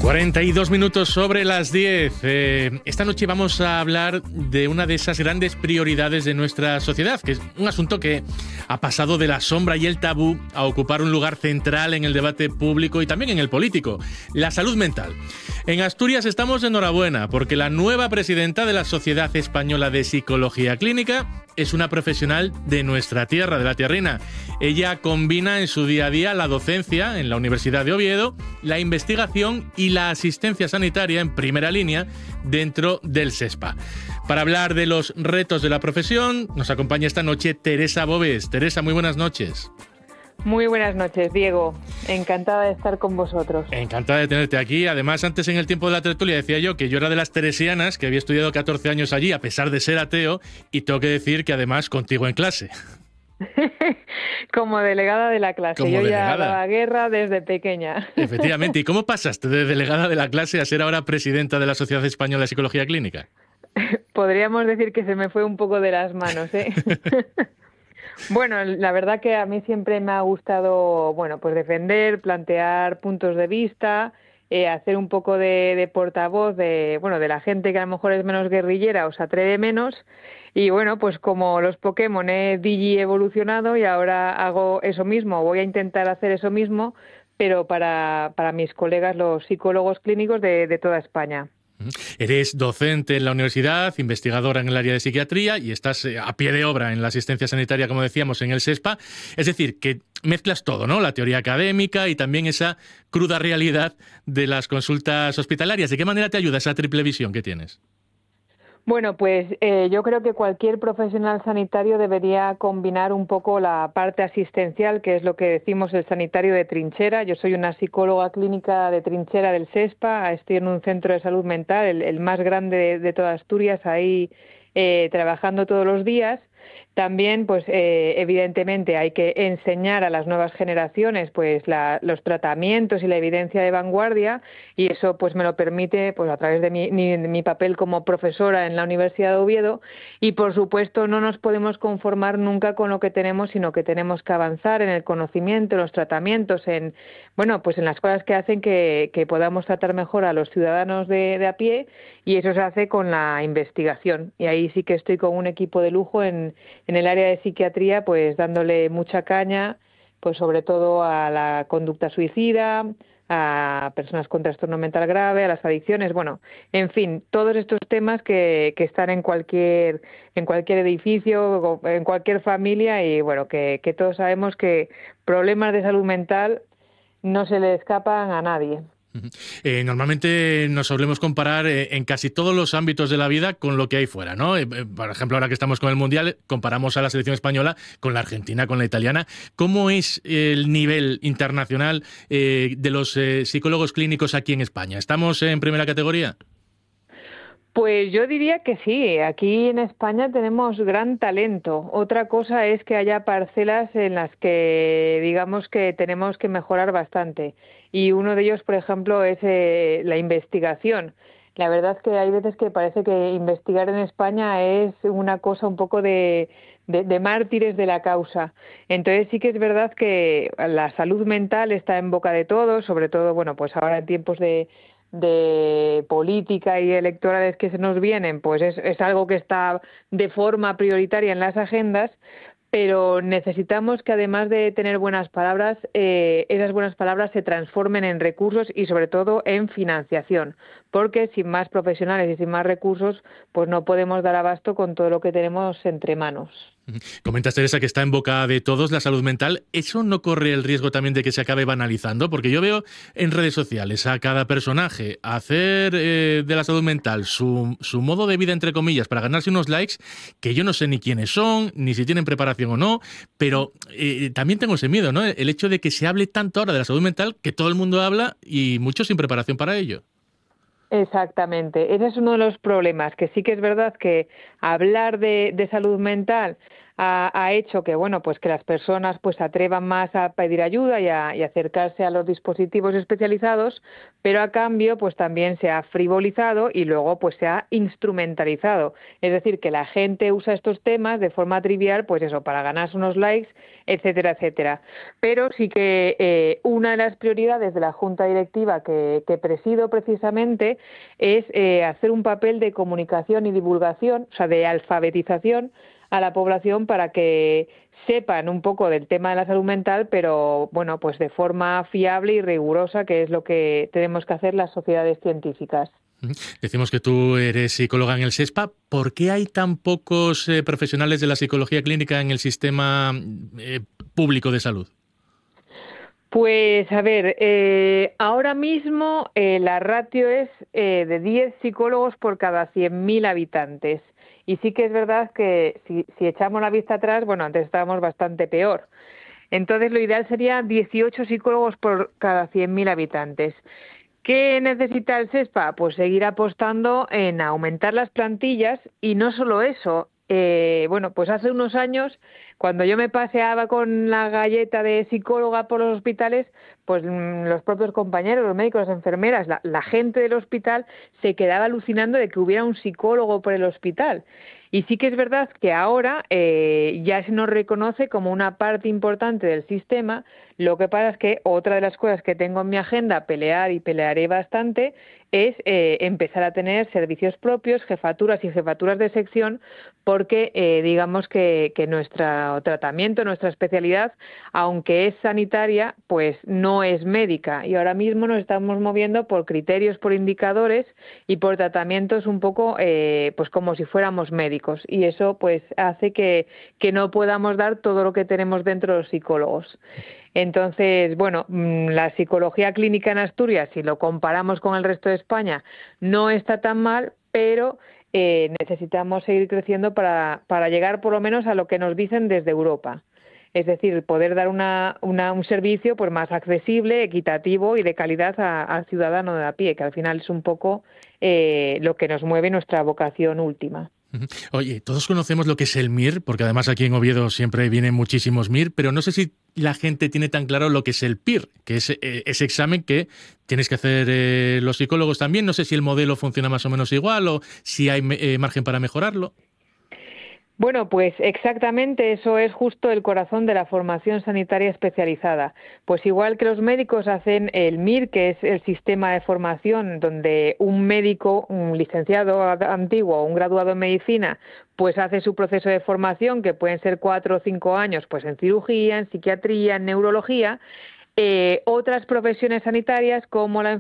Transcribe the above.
42 minutos sobre las 10. Esta noche vamos a hablar de una de esas grandes prioridades de nuestra sociedad, que es un asunto que ha pasado de la sombra y el tabú a ocupar un lugar central en el debate público y también en el político: la salud mental. En Asturias estamos de enhorabuena porque la nueva presidenta de la Sociedad Española de Psicología Clínica es una profesional de nuestra tierra, de la tierrina. Ella combina en su día a día la docencia en la Universidad de Oviedo, la investigación y la asistencia sanitaria en primera línea dentro del SESPA. Para hablar de los retos de la profesión, nos acompaña esta noche Teresa Bobes. Teresa, muy buenas noches. Muy buenas noches, Diego. Encantada de estar con vosotros. Encantada de tenerte aquí. Además, antes en el tiempo de la tertulia decía yo que yo era de las teresianas, que había estudiado 14 años allí, a pesar de ser ateo, y tengo que decir que además contigo en clase. Como delegada de la clase. Como yo delegada. Ya daba guerra desde pequeña. Efectivamente. ¿Y cómo pasaste de delegada de la clase a ser ahora presidenta de la Sociedad Española de Psicología Clínica? Podríamos decir que se me fue un poco de las manos, ¿eh? Bueno, la verdad que a mí siempre me ha gustado, bueno, pues defender, plantear puntos de vista, hacer un poco de portavoz de, bueno, de la gente que a lo mejor es menos guerrillera o se atreve menos. Y bueno, pues como los Pokémon he digi evolucionado y ahora hago eso mismo, voy a intentar hacer eso mismo, pero para mis colegas, los psicólogos clínicos de toda España. Eres docente en la universidad, investigadora en el área de psiquiatría y estás a pie de obra en la asistencia sanitaria, como decíamos, en el SESPA. Es decir, que mezclas todo, ¿no? La teoría académica y también esa cruda realidad de las consultas hospitalarias. ¿De qué manera te ayuda esa triple visión que tienes? Bueno, pues yo creo que cualquier profesional sanitario debería combinar un poco la parte asistencial, que es lo que decimos el sanitario de trinchera. Yo soy una psicóloga clínica de trinchera del SESPA, estoy en un centro de salud mental, el más grande de toda Asturias, ahí trabajando todos los días. También, pues evidentemente hay que enseñar a las nuevas generaciones pues los tratamientos y la evidencia de vanguardia, y eso pues me lo permite pues a través de mi papel como profesora en la Universidad de Oviedo. Y por supuesto no nos podemos conformar nunca con lo que tenemos, sino que tenemos que avanzar en el conocimiento, en los tratamientos, en pues en las cosas que hacen que podamos tratar mejor a los ciudadanos de a pie, y eso se hace con la investigación. Y ahí sí que estoy con un equipo de lujo en el área de psiquiatría, pues dándole mucha caña, pues sobre todo a la conducta suicida, a personas con trastorno mental grave, a las adicciones, bueno, en fin, todos estos temas que están en cualquier edificio, en cualquier familia, y bueno, que todos sabemos que problemas de salud mental no se le escapan a nadie. Normalmente nos solemos comparar en casi todos los ámbitos de la vida con lo que hay fuera, ¿no? Por ejemplo, ahora que estamos con el Mundial, comparamos a la selección española con la argentina, con la italiana. ¿Cómo es el nivel internacional de los psicólogos clínicos aquí en España? ¿Estamos en primera categoría? Pues yo diría que sí, aquí en España tenemos gran talento. Otra cosa es que haya parcelas en las que digamos que tenemos que mejorar bastante. Y uno de ellos, por ejemplo, es la investigación. La verdad es que hay veces que parece que investigar en España es una cosa un poco de mártires de la causa. Entonces sí que es verdad que la salud mental está en boca de todos, sobre todo, bueno, pues ahora en tiempos de política y electorales que se nos vienen, pues es algo que está de forma prioritaria en las agendas, pero necesitamos que además de tener buenas palabras, esas buenas palabras se transformen en recursos y sobre todo en financiación, porque sin más profesionales y sin más recursos, pues no podemos dar abasto con todo lo que tenemos entre manos. Comentas, Teresa, que está en boca de todos la salud mental. ¿Eso no corre el riesgo también de que se acabe banalizando? Porque yo veo en redes sociales a cada personaje hacer de la salud mental su modo de vida, entre comillas, para ganarse unos likes que yo no sé ni quiénes son, ni si tienen preparación o no, pero también tengo ese miedo, ¿no? El hecho de que se hable tanto ahora de la salud mental, que todo el mundo habla y muchos sin preparación para ello. Exactamente, ese es uno de los problemas, que sí que es verdad que hablar de salud mental ha hecho que, bueno, pues que las personas pues se atrevan más a pedir ayuda y acercarse a los dispositivos especializados, pero a cambio pues también se ha frivolizado y luego pues se ha instrumentalizado. Es decir, que la gente usa estos temas de forma trivial, pues eso, para ganarse unos likes, etcétera, etcétera. Pero sí que una de las prioridades de la Junta Directiva que presido precisamente es hacer un papel de comunicación y divulgación, o sea, de alfabetización a la población para que sepan un poco del tema de la salud mental, pero bueno, pues de forma fiable y rigurosa, que es lo que tenemos que hacer las sociedades científicas. Decimos que tú eres psicóloga en el SESPA. ¿Por qué hay tan pocos profesionales de la psicología clínica en el sistema público de salud? Pues a ver, ahora mismo la ratio es de 10 psicólogos por cada 100.000 habitantes. Y sí que es verdad que si echamos la vista atrás, bueno, antes estábamos bastante peor. Entonces lo ideal sería 18 psicólogos por cada 100.000 habitantes. ¿Qué necesita el SESPA? Pues seguir apostando en aumentar las plantillas y no solo eso. Bueno, pues hace unos años, cuando yo me paseaba con la galleta de psicóloga por los hospitales, pues los propios compañeros, los médicos, las enfermeras, la gente del hospital se quedaba alucinando de que hubiera un psicólogo por el hospital. Y sí que es verdad que ahora ya se nos reconoce como una parte importante del sistema. Lo que pasa es que otra de las cosas que tengo en mi agenda, pelear y pelearé bastante, es empezar a tener servicios propios, jefaturas y jefaturas de sección, porque digamos que nuestro tratamiento, nuestra especialidad, aunque es sanitaria, pues no es médica. Y ahora mismo nos estamos moviendo por criterios, por indicadores y por tratamientos un poco pues como si fuéramos médicos. Y eso pues hace que no podamos dar todo lo que tenemos dentro de los psicólogos. Entonces, bueno, la psicología clínica en Asturias, si lo comparamos con el resto de España, no está tan mal, pero necesitamos seguir creciendo para llegar por lo menos a lo que nos dicen desde Europa. Es decir, poder dar un servicio pues más accesible, equitativo y de calidad al ciudadano de a pie, que al final es un poco lo que nos mueve nuestra vocación última. Oye, todos conocemos lo que es el MIR, porque además aquí en Oviedo siempre vienen muchísimos MIR, pero no sé si la gente tiene tan claro lo que es el PIR, que es ese examen que tienes que hacer los psicólogos también. No sé si el modelo funciona más o menos igual o si hay margen para mejorarlo. Bueno, pues exactamente eso es justo el corazón de la formación sanitaria especializada. Pues igual que los médicos hacen el MIR, que es el sistema de formación donde un médico, un licenciado antiguo o un graduado en medicina, pues hace su proceso de formación, que pueden ser 4 o 5 años, pues en cirugía, en psiquiatría, en neurología. Otras profesiones sanitarias como la